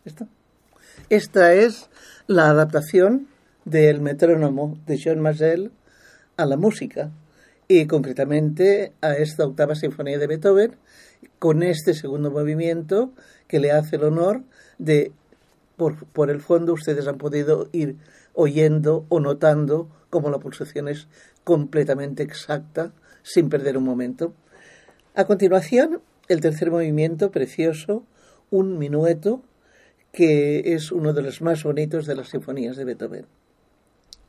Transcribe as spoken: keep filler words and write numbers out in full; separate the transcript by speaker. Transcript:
Speaker 1: ¿Esto? Esta es la adaptación del metrónomo de Jean Mazel a la música y concretamente a esta octava sinfonía de Beethoven, con este segundo movimiento que le hace el honor de, por, por el fondo ustedes han podido ir oyendo o notando cómo la pulsación es completamente exacta sin perder un momento. A continuación, el tercer movimiento precioso, un minueto, que es uno de los más bonitos de las sinfonías de Beethoven.